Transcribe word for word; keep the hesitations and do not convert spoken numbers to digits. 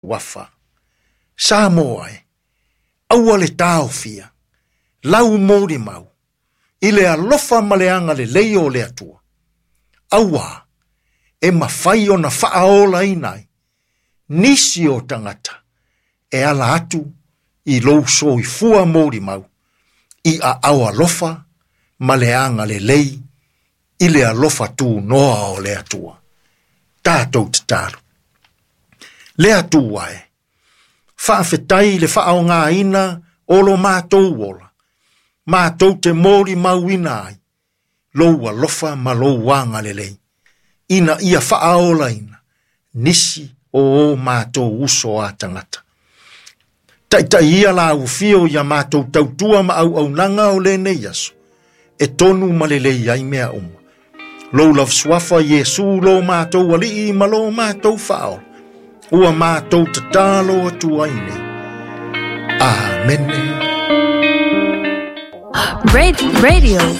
wafa. Sa moa e, aua le tau fia, lau mori mau, i le alofa maleanga le leio le atua. Aua, e mawhai o na whaaola inai, nisi o tangata, e ala atu i lou so i fua mori mau, i a au alofa maleanga le lei, i le alofa tu noa o le atua. Tātou te tāru. Le atua e, whaafetai le whaao ngā ina o lo mātou wola. Mātou te mori mau ina ai. Lou alofa ma lou wanga le lei. Ina ia whaaola ina. Nisi o o mātou uso a tangata. Taitai ia la ufio ia mātou tautua ma au au nanga o le nei aso. E tonu ma le lei ai mea uma. Lou lav swafa Yesu lo mātou ali i ma lo mātou whaola. Ua mātou te tālo atua ine. Amen. Radio, radio